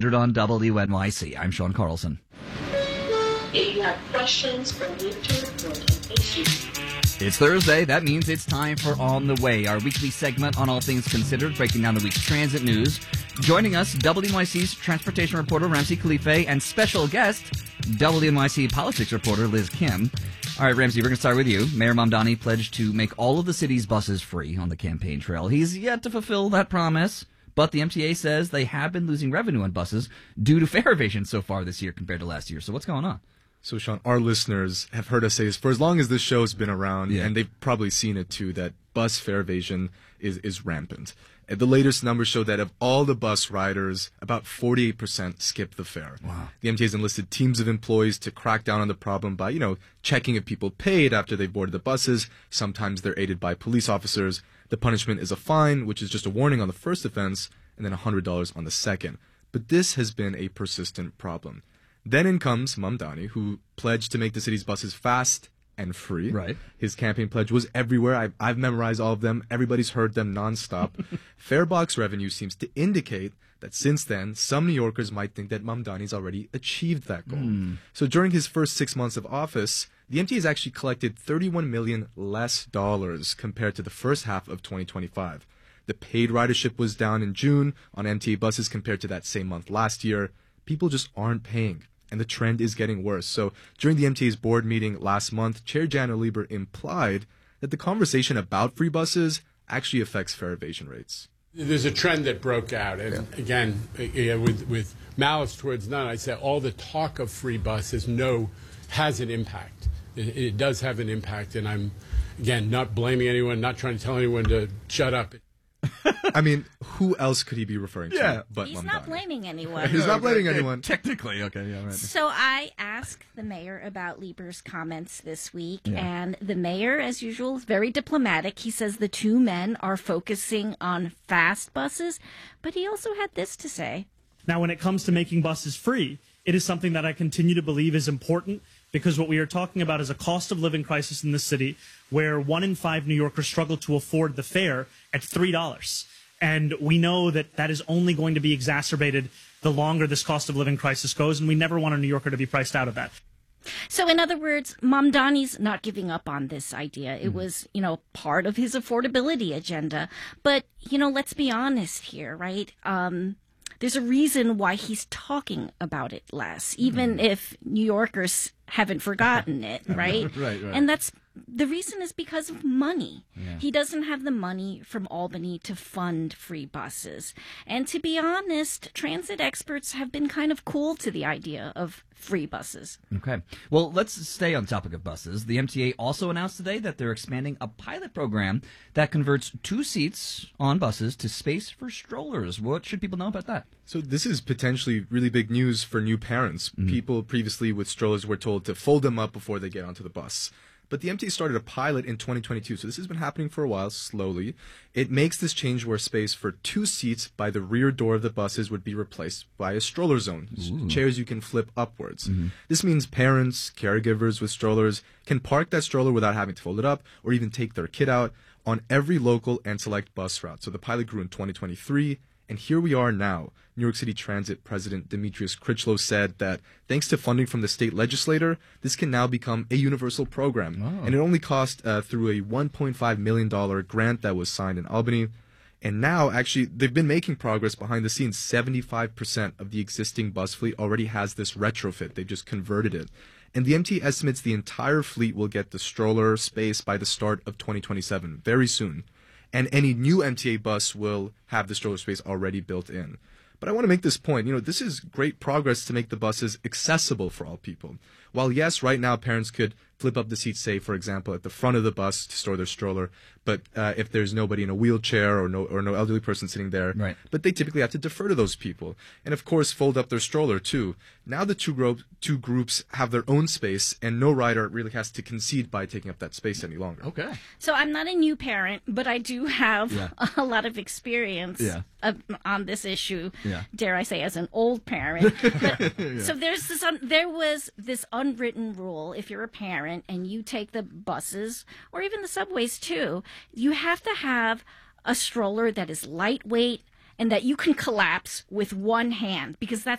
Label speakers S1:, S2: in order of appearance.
S1: Considered on WNYC. I'm Sean Carlson.
S2: If you have questions or need to report an issue.
S1: It's Thursday. That means it's time for On the Way, our weekly segment on all things considered, breaking down the week's transit news. Joining us, WNYC's transportation reporter Ramsey Khalife and special guest, WNYC politics reporter Liz Kim. All right, Ramsey, we're going to start with you. Mayor Mamdani pledged to make all of the city's buses free on the campaign trail. He's yet to fulfill that promise, but the MTA says they have been losing revenue on buses due to fare evasion so far this year compared to last year. So what's going on?
S3: So, Sean, our listeners have heard us say this for as long as this show has been around, and they've probably seen it too, that bus fare evasion is rampant. The latest numbers show that of all the bus riders, about 48% skip the fare.
S1: Wow.
S3: The MTA has enlisted teams of employees to crack down on the problem by, checking if people paid after they boarded the buses. Sometimes they're aided by police officers. The punishment is a fine, which is just a warning on the first offense, and then $100 on the second. But this has been a persistent problem. Then in comes Mamdani, who pledged to make the city's buses fast and free.
S1: Right.
S3: His campaign pledge was everywhere. I've memorized all of them. Everybody's heard them nonstop. Farebox revenue seems to indicate that since then, some New Yorkers might think that Mamdani's already achieved that goal. So during his first 6 months of office, the MTA has actually collected $31 million less compared to the first half of 2025. The paid ridership was down in June on MTA buses compared to that same month last year. People just aren't paying, and the trend is getting worse. So during the MTA's board meeting last month, Chair Janna Lieber implied that the conversation about free buses actually affects fare evasion rates.
S4: There's a trend that broke out, and again, with malice towards none, I say all the talk of free buses has an impact. It does have an impact, and I'm, again, not blaming anyone, not trying to tell anyone to shut up.
S3: I mean, who else could he be referring to but
S5: He's
S3: Mamdani?
S5: not blaming anyone.
S3: He's not blaming anyone.
S1: Technically, okay, yeah, right.
S5: So I asked the mayor about Lieber's comments this week, and the mayor, as usual, is very diplomatic. He says the two men are focusing on fast buses, but he also had this to say.
S6: Now, when it comes to making buses free, it is something that I continue to believe is important because what we are talking about is a cost of living crisis in the city where 1 in 5 New Yorkers struggle to afford the fare at $3. And we know that that is only going to be exacerbated the longer this cost of living crisis goes, and we never want a New Yorker to be priced out of that.
S5: So in other words, Mamdani's not giving up on this idea. It was, part of his affordability agenda. But, let's be honest here, right? There's a reason why he's talking about it less, even if New Yorkers haven't forgotten it, right?
S1: Right.
S5: And the reason is because of money.
S1: Yeah.
S5: He doesn't have the money from Albany to fund free buses. And to be honest, transit experts have been kind of cool to the idea of free buses.
S1: Okay. Well, let's stay on the topic of buses. The MTA also announced today that they're expanding a pilot program that converts 2 seats on buses to space for strollers. What should people know about that?
S3: So this is potentially really big news for new parents. People previously with strollers were told to fold them up before they get onto the bus. But the MTA started a pilot in 2022, so this has been happening for a while, slowly. It makes this change where space for 2 seats by the rear door of the buses would be replaced by a stroller zone, chairs you can flip upwards. This means parents, caregivers with strollers can park that stroller without having to fold it up or even take their kid out on every local and select bus route. So the pilot grew in 2023. And here we are now. New York City Transit President Demetrius Critchlow said that thanks to funding from the state legislator, this can now become a universal program. And it only cost through a $1.5 million grant that was signed in Albany. And now, actually, they've been making progress behind the scenes. 75% of the existing bus fleet already has this retrofit. They've just converted it. And the MTA estimates the entire fleet will get the stroller space by the start of 2027, very soon. And any new MTA bus will have the stroller space already built in. But I want to make this point. This is great progress to make the buses accessible for all people. While, yes, right now parents could flip up the seats, say, for example, at the front of the bus to store their stroller, but if there's nobody in a wheelchair or no elderly person sitting there,
S1: right.
S3: But they typically have to defer to those people. And, of course, fold up their stroller, too. Now the two groups have their own space, and no rider really has to concede by taking up that space any longer.
S1: Okay.
S5: So I'm not a new parent, but I do have a lot of experience on this issue, dare I say, as an old parent. But, so there was this unwritten rule. If you're a parent and you take the buses or even the subways too, you have to have a stroller that is lightweight and that you can collapse with one hand, because